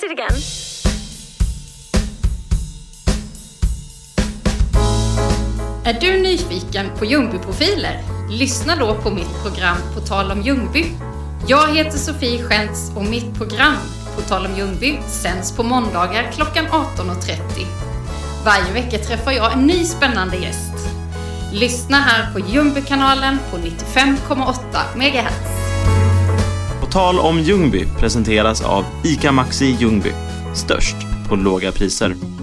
it again. Är du nyfiken på Ljungby-profiler? Lyssna då på mitt program På tal om Ljungby. Jag heter Sofie Schentz och mitt program På tal om Ljungby sänds på måndagar klockan 18.30. Varje vecka träffar jag en ny spännande gäst. Lyssna här på Ljungby-kanalen på 95,8 MHz. På tal om Ljungby presenteras av ICA Maxi Ljungby. Störst på låga priser.